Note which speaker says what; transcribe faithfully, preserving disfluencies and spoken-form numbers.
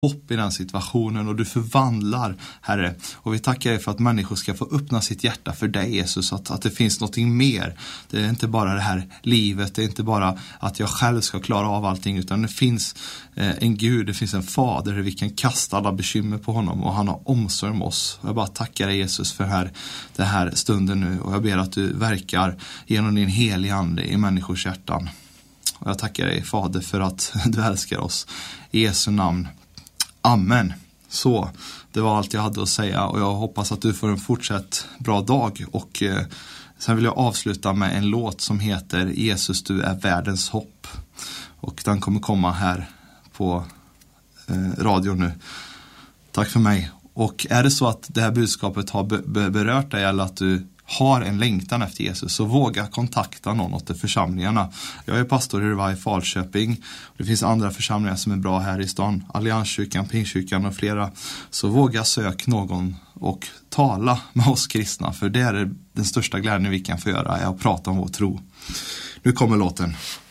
Speaker 1: hopp i den situationen och du förvandlar, Herre. Och vi tackar dig för att människor ska få öppna sitt hjärta för dig, Jesus, att, att det finns någonting mer. Det är inte bara det här livet, det är inte bara att jag själv ska klara av allting, utan det finns eh, en Gud, det finns en fader, vi kan kasta alla bekymmer på honom och han har omsorg om oss. Jag bara tackar dig, Jesus, för här, den här stunden nu, och jag ber att du verkar genom din heliga ande i människors hjärtan. Och jag tackar dig, Fader, för att du älskar oss. I Jesu namn. Amen. Så, det var allt jag hade att säga, och jag hoppas att du får en fortsatt bra dag. Och eh, sen vill jag avsluta med en låt som heter Jesus, du är världens hopp. Och den kommer komma här på eh, radio nu. Tack för mig. Och är det så att det här budskapet har be- be- berört dig, eller att du har en längtan efter Jesus, så våga kontakta någon åt de församlingarna. Jag är pastor i Revive Falköping. Det finns andra församlingar som är bra här i stan. Allianskyrkan, Pingstkyrkan och flera. Så våga sök någon och tala med oss kristna. För det är den största glädjen vi kan få göra, är att prata om vår tro. Nu kommer låten.